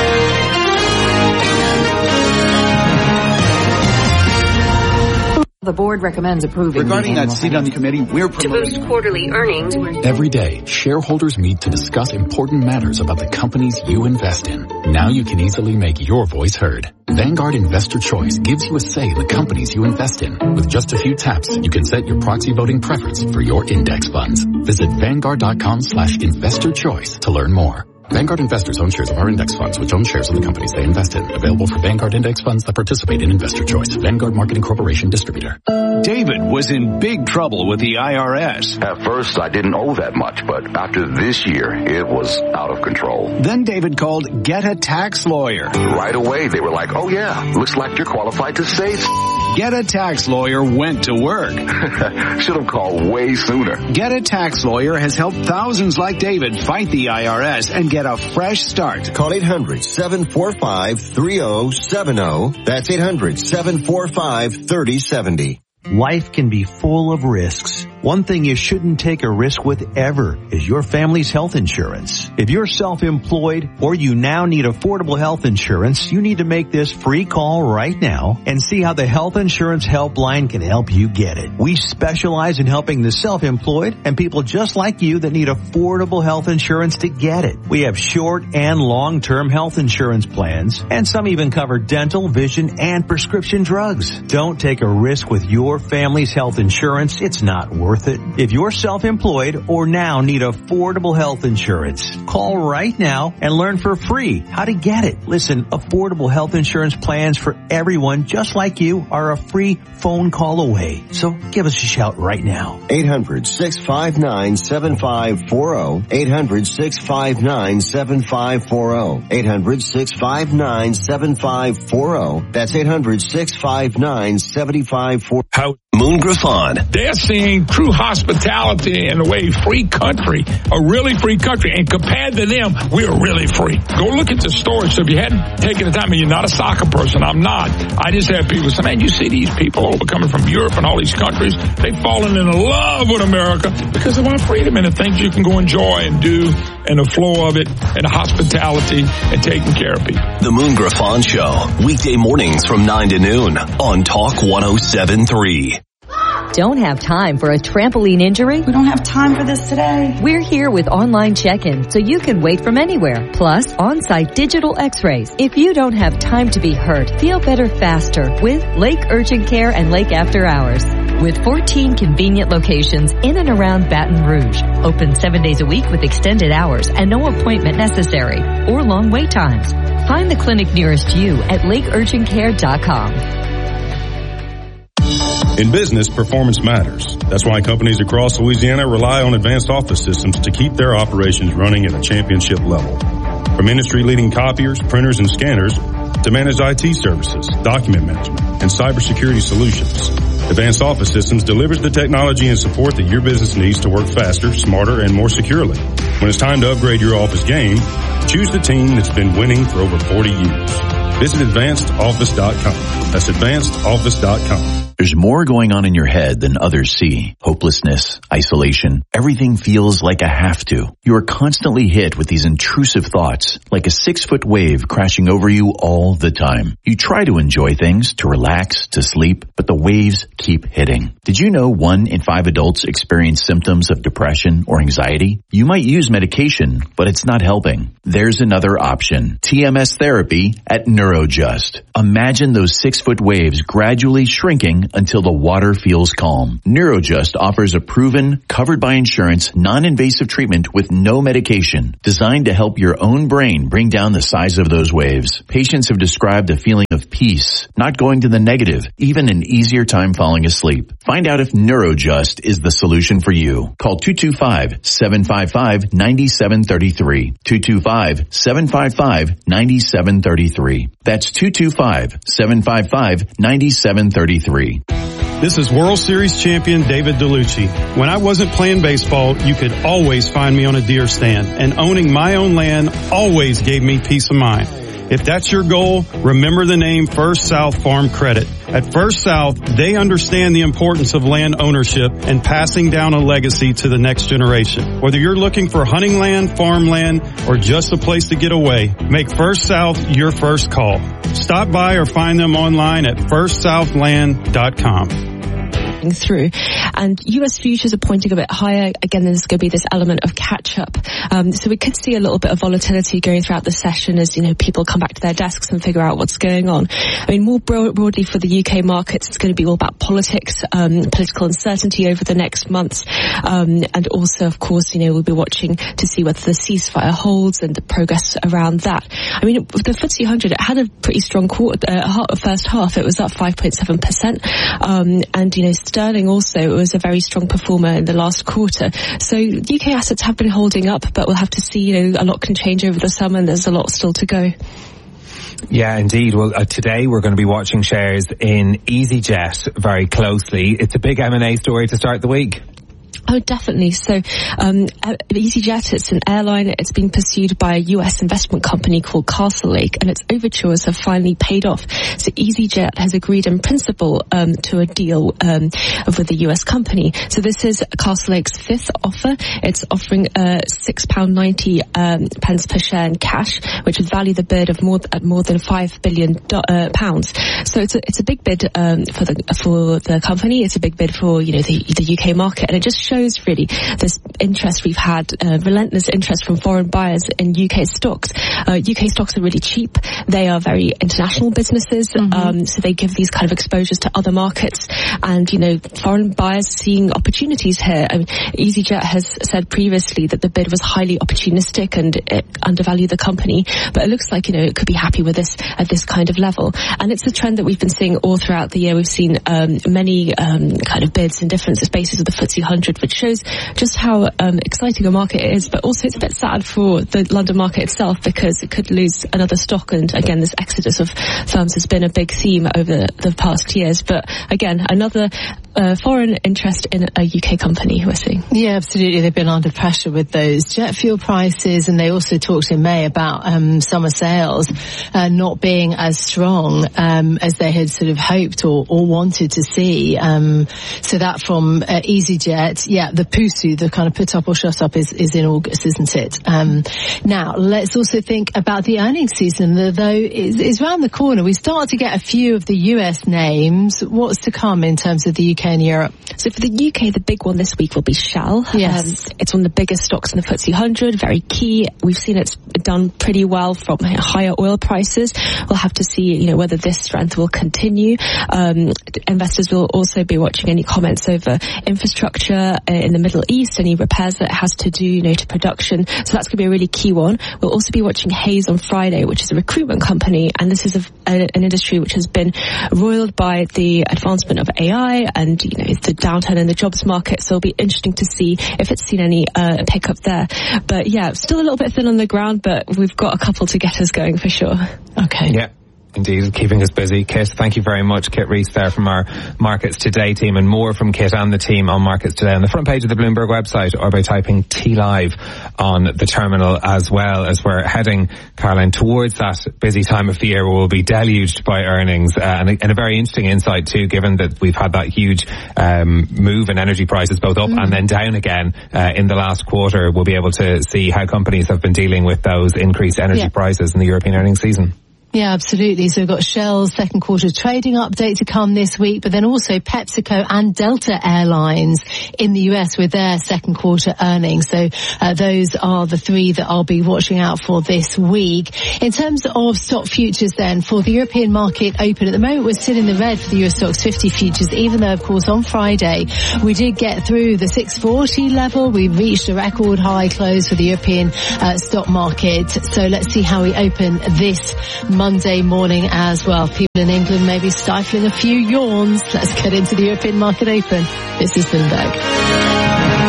The board recommends approving. Regarding that seat on the committee, we're promoting to boost quarterly earnings. Every day, shareholders meet to discuss important matters about the companies you invest in. Now you can easily make your voice heard. Vanguard Investor Choice gives you a say in the companies you invest in. With just a few taps, you can set your proxy voting preference for your index funds. Visit Vanguard.com/investorchoice to learn more. Vanguard investors own shares of our index funds, which own shares of the companies they invest in. Available for Vanguard index funds that participate in Investor Choice. Vanguard Marketing Corporation distributor. David was in big trouble with the IRS. At first, I didn't owe that much, but after this year, it was out of control. Then David called Get a Tax Lawyer. Right away, they were like, oh yeah, looks like you're qualified to save. Get a Tax Lawyer went to work. Should have called way sooner. Get a Tax Lawyer has helped thousands like David fight the IRS and get a fresh start. Call 800-745-3070. That's 800-745-3070. Life can be full of risks. One thing you shouldn't take a risk with ever is your family's health insurance. If you're self-employed or you now need affordable health insurance, you need to make this free call right now and see how the Health Insurance Helpline can help you get it. We specialize in helping the self-employed and people just like you that need affordable health insurance to get it. We have short and long-term health insurance plans, and some even cover dental, vision, and prescription drugs. Don't take a risk with your family's health insurance. It's not worth it. If you're self-employed or now need affordable health insurance, call right now and learn for free how to get it. Listen, affordable health insurance plans for everyone just like you are a free phone call away. So give us a shout right now. 800-659-7540. 800-659-7540. 800-659-7540. That's 800-659-7540. Moon Griffon. They're seeing true hospitality in a way, free country, a really free country. And compared to them, we're really free. Go look at the stories. So if you hadn't taken the time, and you're not a soccer person, I'm not. I just have people say, man, you see these people coming from Europe and all these countries, they've fallen in love with America because of our freedom and the things you can go enjoy and do and the flow of it and the hospitality and taking care of people. The Moon Griffon Show, weekday mornings from 9 to noon on Talk 107.3. Don't have time for a trampoline injury? We don't have time for this today. We're here with online check-in so you can wait from anywhere. Plus, on-site digital x-rays. If you don't have time to be hurt, feel better faster with Lake Urgent Care and Lake After Hours. With 14 convenient locations in and around Baton Rouge. Open 7 days a week with extended hours and no appointment necessary or long wait times. Find the clinic nearest you at lakeurgentcare.com. In business, performance matters. That's why companies across Louisiana rely on Advanced Office Systems to keep their operations running at a championship level. From industry-leading copiers, printers, and scanners to managed IT services, document management, and cybersecurity solutions, Advanced Office Systems delivers the technology and support that your business needs to work faster, smarter, and more securely. When it's time to upgrade your office game, choose the team that's been winning for over 40 years. Visit AdvancedOffice.com. That's AdvancedOffice.com. There's more going on in your head than others see. Hopelessness, isolation, everything feels like a have to. You are constantly hit with these intrusive thoughts, like a 6-foot wave crashing over you all the time. You try to enjoy things, to relax, to sleep, but the waves keep hitting. Did you know 1 in 5 adults experience symptoms of depression or anxiety? You might use medication, but it's not helping. There's another option. TMS therapy at Neurojust. Imagine those 6-foot waves gradually shrinking until the water feels calm. Neurojust offers a proven, covered by insurance, non-invasive treatment with no medication, designed to help your own brain bring down the size of those waves. Patients have described a feeling of peace, not going to the negative, even an easier time falling asleep. Find out if Neurojust is the solution for you. Call 225-755-9733. 225-755-9733. That's 225-755-9733. This is World Series champion David DeLucci. When I wasn't playing baseball, you could always find me on a deer stand, and owning my own land always gave me peace of mind. If that's your goal, remember the name First South Farm Credit. At First South, they understand the importance of land ownership and passing down a legacy to the next generation. Whether you're looking for hunting land, farmland, or just a place to get away, make First South your first call. Stop by or find them online at firstsouthland.com. Through, and US futures are pointing a bit higher. Again, there's going to be this element of catch up, so we could see a little bit of volatility going throughout the session as people come back to their desks and figure out what's going on. I mean, more broadly for the UK markets, it's going to be all about politics, political uncertainty over the next months, and also, of course, we'll be watching to see whether the ceasefire holds and the progress around that. I mean, the FTSE 100, it had a pretty strong first half. It was up 5.7%, and sterling also was a very strong performer in the last quarter. So UK assets have been holding up, but we'll have to see, a lot can change over the summer and there's a lot still to go. Yeah, indeed. Well, today we're going to be watching shares in EasyJet very closely. It's a big M&A story to start the week. Oh, definitely. So, EasyJet, it's an airline. It's being pursued by a US investment company called Castlelake, and its overtures have finally paid off. So EasyJet has agreed in principle to a deal with the US company. So this is Castlelake's 5th offer. It's offering £6.90 pence per share in cash, which would value the bid of more than £5 billion pounds. So it's a big bid for the company. It's a big bid for the UK market, and it just shows really this interest we've had, relentless interest from foreign buyers in UK stocks. UK stocks are really cheap. They are very international businesses, so they give these kind of exposures to other markets, and foreign buyers seeing opportunities here. I mean, EasyJet has said previously that the bid was highly opportunistic and it undervalued the company, but it looks like it could be happy with this at this kind of level, and it's a trend that we've been seeing all throughout the year. We've seen many kind of bids in different spaces of the FTSE 100, which shows just how exciting a market it is, but also it's a bit sad for the London market itself because it could lose another stock, and again this exodus of firms has been a big theme over the past years, but again another foreign interest in a UK company we're seeing. Yeah, absolutely. They've been under pressure with those jet fuel prices, and they also talked in May about summer sales not being as strong as they had sort of hoped or wanted to see. So that from EasyJet, the PUSU, the kind of put up or shut up, is in August, isn't it? Now, let's also think about the earnings season, though is around the corner. We start to get a few of the US names. What's to come in terms of the UK and Europe. So for the UK, the big one this week will be Shell. Yes. It's one of the biggest stocks in the FTSE 100, very key. We've seen it's done pretty well from higher oil prices. We'll have to see, whether this strength will continue. Investors will also be watching any comments over infrastructure in the Middle East, any repairs that it has to do, to production. So that's going to be a really key one. We'll also be watching Hays on Friday, which is a recruitment company, and this is an industry which has been roiled by the advancement of AI and the downturn in the jobs market. So it'll be interesting to see if it's seen any pickup there. But yeah, still a little bit thin on the ground, but we've got a couple to get us going for sure. Okay. Yeah. Indeed, keeping us busy. Kit, thank you very much. Kit Rees there from our Markets Today team, and more from Kit and the team on Markets Today on the front page of the Bloomberg website, or by typing T Live on the terminal, as well as we're heading, Caroline, towards that busy time of the year where we'll be deluged by earnings, and a very interesting insight too, given that we've had that huge move in energy prices, both up and then down again in the last quarter. We'll be able to see how companies have been dealing with those increased energy prices in the European earnings season. Yeah, absolutely. So we've got Shell's second quarter trading update to come this week, but then also PepsiCo and Delta Airlines in the US with their second quarter earnings. So those are the three that I'll be watching out for this week. In terms of stock futures then, for the European market open, at the moment we're still in the red for the Euro Stoxx 50 futures, even though, of course, on Friday we did get through the 640 level. We reached a record high close for the European stock market. So let's see how we open this Monday morning as well. People in England may be stifling a few yawns. Let's get into the European market open. This is Bloomberg.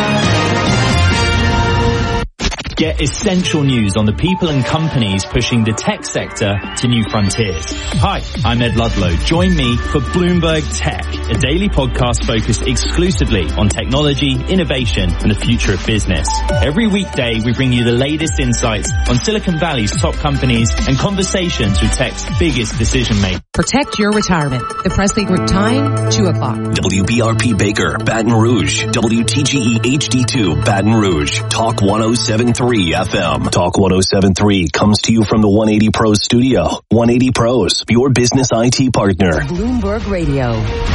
Get essential news on the people and companies pushing the tech sector to new frontiers. Hi, I'm Ed Ludlow. Join me for Bloomberg Tech, a daily podcast focused exclusively on technology, innovation, and the future of business. Every weekday, we bring you the latest insights on Silicon Valley's top companies and conversations with tech's biggest decision makers. Protect your retirement. The Presley Group time, 2 o'clock. WBRP Baker, Baton Rouge. WTGE HD2, Baton Rouge. Talk 107.3 FM. Talk 107.3 comes to you from the 180 Pros studio. 180 Pros, your business IT partner. Bloomberg Radio.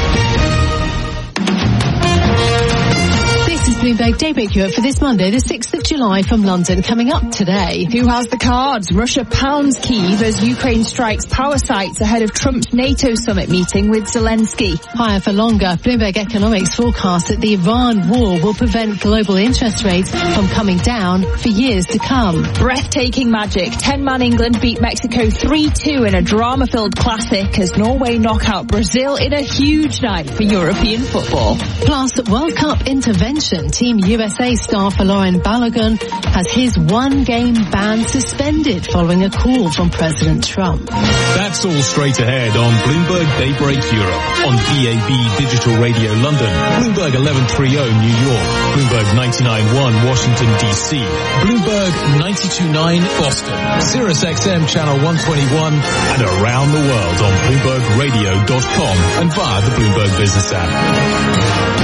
Bloomberg Daybreak Europe for this Monday, the 6th of July from London. Coming up today. Who has the cards? Russia pounds Kyiv as Ukraine strikes power sites ahead of Trump's NATO summit meeting with Zelensky. Higher for longer. Bloomberg Economics forecasts that the Iran war will prevent global interest rates from coming down for years to come. Breathtaking magic. 10-man England beat Mexico 3-2 in a drama-filled classic as Norway knock out Brazil in a huge night for European football. Plus, World Cup intervention. Team USA star Folarin Balogun has his one-game ban suspended following a call from President Trump. That's all straight ahead on Bloomberg Daybreak Europe, on DAB Digital Radio London, Bloomberg 1130 New York, Bloomberg 99.1 Washington DC, Bloomberg 92.9 Boston, Sirius XM Channel 121, and around the world on BloombergRadio.com and via the Bloomberg Business app.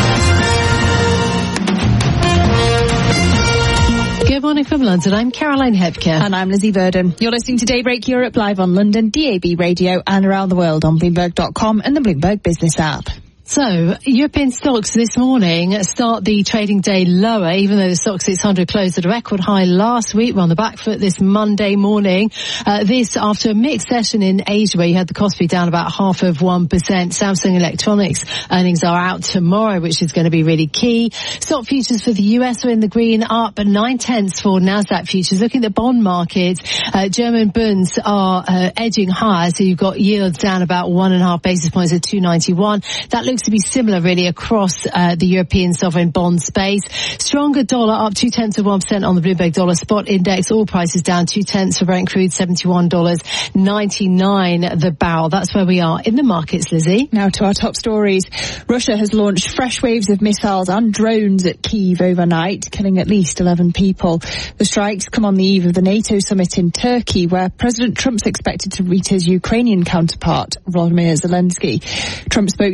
Good morning from London. I'm Caroline Hebke. And I'm Lizzie Burden. You're listening to Daybreak Europe live on London, DAB Radio, and around the world on Bloomberg.com and the Bloomberg Business app. So, European stocks this morning start the trading day lower, even though the Stoxx 600 closed at a record high last week. We're on the back foot this Monday morning. This after a mixed session in Asia where you had the Kospi down about 0.5%. Samsung Electronics earnings are out tomorrow, which is going to be really key. Stock futures for the US are in the green, up 0.9 for Nasdaq futures. Looking at the bond market, German bonds are edging higher, so you've got yields down about 1.5 basis points at 291. That looks to be similar really across the European sovereign bond space. Stronger dollar, up 0.2% on the Bloomberg Dollar Spot Index. Oil prices down 0.2 for Brent crude, $71.99 the barrel. That's where we are in the markets, Lizzie. Now to our top stories. Russia has launched fresh waves of missiles and drones at Kyiv overnight, killing at least 11 people. The strikes come on the eve of the NATO summit in Turkey, where President Trump's expected to meet his Ukrainian counterpart, Volodymyr Zelensky. Trump spoke to Russian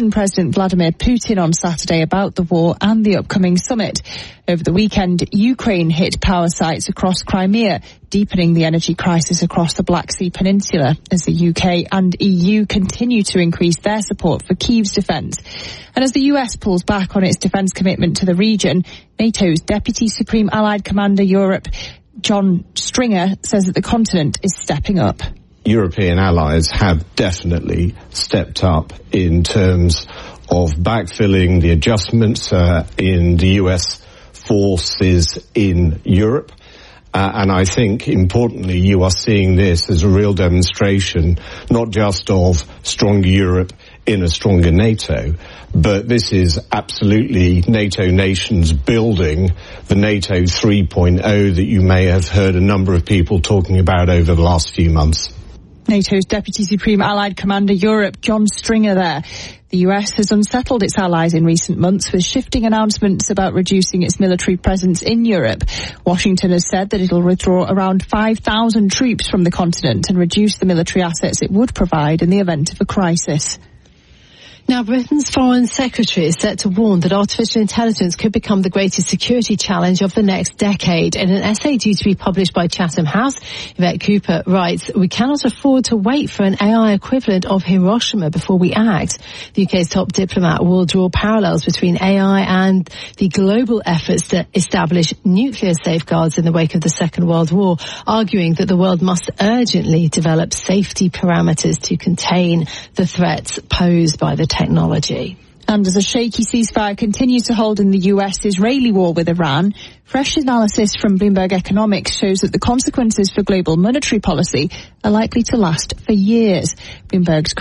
Russian President Vladimir Putin on Saturday about the war and the upcoming summit. Over the weekend, Ukraine hit power sites across Crimea, deepening the energy crisis across the Black Sea Peninsula as the UK and EU continue to increase their support for Kyiv's defence. And as the US pulls back on its defence commitment to the region, NATO's Deputy Supreme Allied Commander Europe, John Stringer, says that the continent is stepping up. European allies have definitely stepped up in terms of backfilling the adjustments in the US forces in Europe. And I think, importantly, you are seeing this as a real demonstration, not just of stronger Europe in a stronger NATO, but this is absolutely NATO nations building the NATO 3.0 that you may have heard a number of people talking about over the last few months. NATO's Deputy Supreme Allied Commander Europe, John Stringer there. The US has unsettled its allies in recent months with shifting announcements about reducing its military presence in Europe. Washington has said that it'll withdraw around 5,000 troops from the continent and reduce the military assets it would provide in the event of a crisis. Now, Britain's Foreign Secretary is set to warn that artificial intelligence could become the greatest security challenge of the next decade. In an essay due to be published by Chatham House, Yvette Cooper writes, "We cannot afford to wait for an AI equivalent of Hiroshima before we act." The UK's top diplomat will draw parallels between AI and the global efforts to establish nuclear safeguards in the wake of the Second World War, arguing that the world must urgently develop safety parameters to contain the threats posed by the technology. And as a shaky ceasefire continues to hold in the US-Israeli war with Iran, fresh analysis from Bloomberg Economics shows that the consequences for global monetary policy are likely to last for years. Bloomberg's